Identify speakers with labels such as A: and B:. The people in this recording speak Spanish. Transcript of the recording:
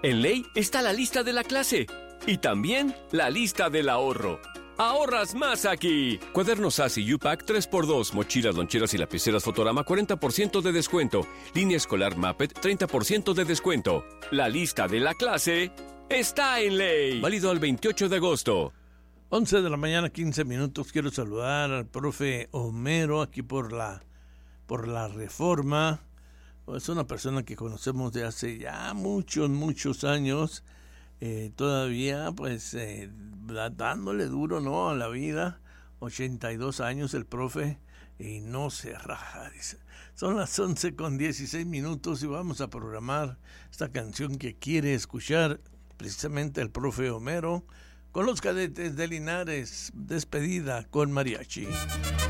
A: En ley está la lista de la clase y también la lista del ahorro. ¡Ahorras más aquí! Cuadernos ASI U-Pack 3x2, mochilas, loncheras y lapiceras Fotorama 40% de descuento. Línea escolar Muppet 30% de descuento. La lista de la clase está en ley. Válido al 28 de agosto.
B: 11 de la mañana, 15 minutos. Quiero saludar al profe Homero aquí por la Reforma. Es una persona que conocemos de hace ya muchos años. Todavía pues dándole duro, ¿no?, a la vida. 82 años el profe y no se raja, dice. Son las 11:16 minutos y vamos a programar esta canción que quiere escuchar precisamente el profe Homero con los Cadetes de Linares. Despedida con mariachi.